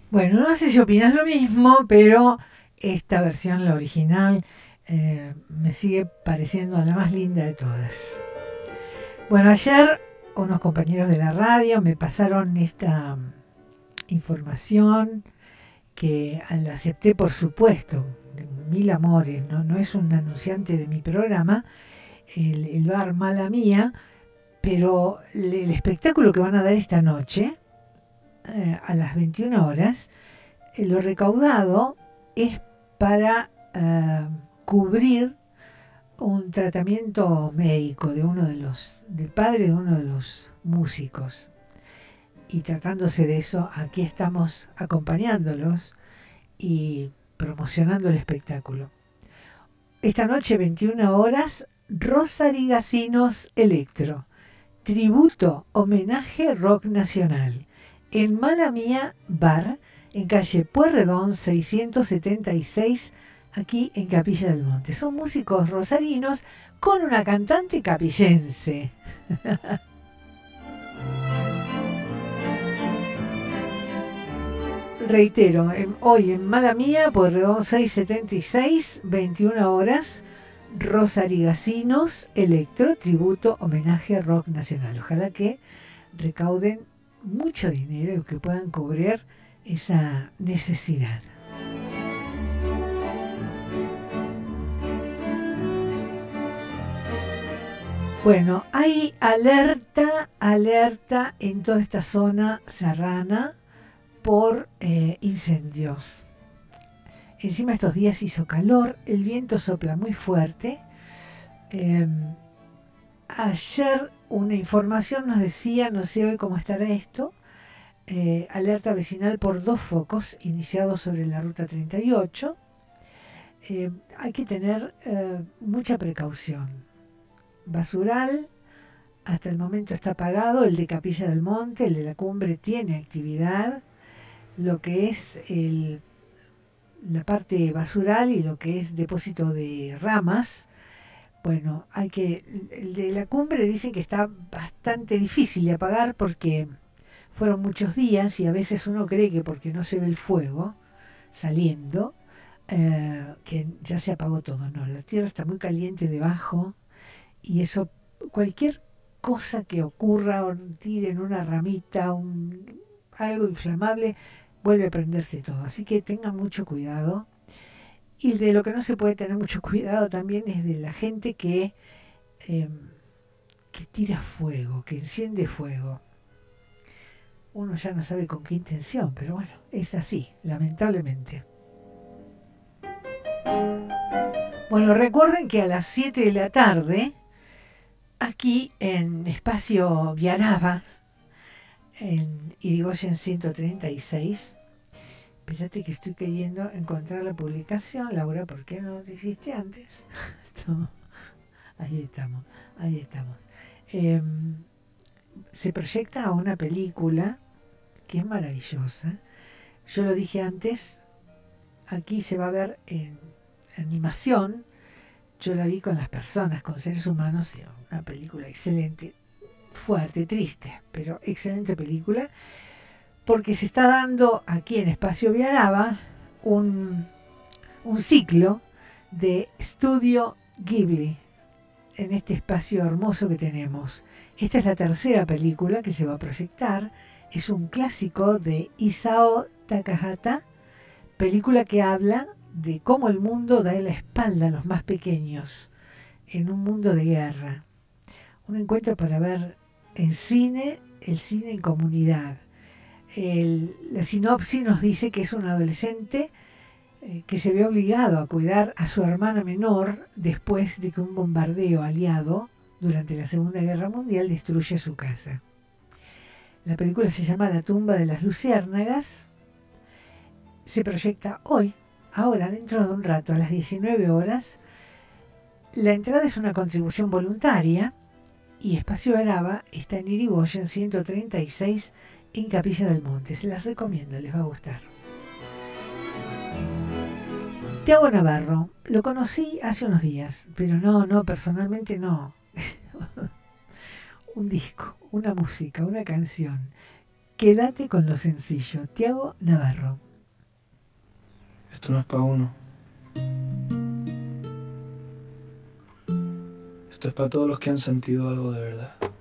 Bueno, no sé si opinas lo mismo, pero esta versión, la original, me sigue pareciendo la más linda de todas. Bueno, ayer unos compañeros de la radio me pasaron esta información que la acepté, por supuesto, de mil amores. No es un anunciante de mi programa, el bar Mala Mía, pero el espectáculo que van a dar esta noche, a las 21 horas, lo recaudado es para cubrir un tratamiento médico de del padre de uno de los músicos. Y tratándose de eso, aquí estamos acompañándolos y promocionando el espectáculo. Esta noche, 21 horas, Rosary Gasinos Electro. Tributo, homenaje rock nacional. En Mala Mía Bar, en calle Pueyrredón 676, aquí en Capilla del Monte. Son músicos rosarinos con una cantante capillense. Reitero, hoy en Mala Mía, Pueyrredón 676, 21 horas, Rosary Gasinos Electro, tributo, homenaje rock nacional. Ojalá que recauden mucho dinero y que puedan cubrir esa necesidad. Bueno, hay alerta en toda esta zona serrana por incendios. Encima estos días hizo calor, el viento sopla muy fuerte. Eh, Ayer una información nos decía, no sé hoy cómo estará esto, alerta vecinal por 2 focos iniciados sobre la ruta 38. Hay que tener mucha precaución. Basural hasta el momento está apagado, el de Capilla del Monte, el de la Cumbre tiene actividad, lo que es la parte basural y lo que es depósito de ramas. Bueno, el de la Cumbre dicen que está bastante difícil de apagar porque fueron muchos días y a veces uno cree que porque no se ve el fuego saliendo, que ya se apagó todo. No, la tierra está muy caliente debajo y eso, cualquier cosa que ocurra o tiren una ramita, algo inflamable, vuelve a prenderse todo. Así que tengan mucho cuidado. Y de lo que no se puede tener mucho cuidado también es de la gente eh, que tira fuego, que enciende fuego. Uno ya no sabe con qué intención, pero bueno, es así, lamentablemente. Bueno, recuerden que a las 7 de la tarde, aquí en Espacio Viaraba, en Irigoyen 136, espérate que estoy queriendo encontrar la publicación, Laura, ¿por qué no lo dijiste antes? Ahí estamos, ahí estamos. Eh, Se proyecta una película que es maravillosa. Yo lo dije antes, aquí se va a ver en animación. Yo la vi con las personas, con seres humanos, y una película excelente, fuerte, triste, pero excelente película, porque se está dando aquí en Espacio Viaraba un ciclo de Estudio Ghibli en este espacio hermoso que tenemos. Esta es la tercera película que se va a proyectar. Es un clásico de Isao Takahata, película que habla de cómo el mundo da la espalda a los más pequeños en un mundo de guerra. Un encuentro para ver en cine, el cine en comunidad. La sinopsis nos dice que es un adolescente que se ve obligado a cuidar a su hermana menor después de que un bombardeo aliado durante la Segunda Guerra Mundial destruye su casa. La película se llama La tumba de las luciérnagas. Se proyecta hoy, ahora, dentro de un rato, a las 19 horas. La entrada es una contribución voluntaria y Espacio Araba está en Irigoyen 136 en Capilla del Monte. Se las recomiendo, les va a gustar. Tiago Navarro, lo conocí hace unos días, pero no, personalmente no. Un disco, una música, una canción Quédate con lo sencillo. Tiago Navarro. Esto no es para uno. Esto es para todos los que han sentido algo de verdad.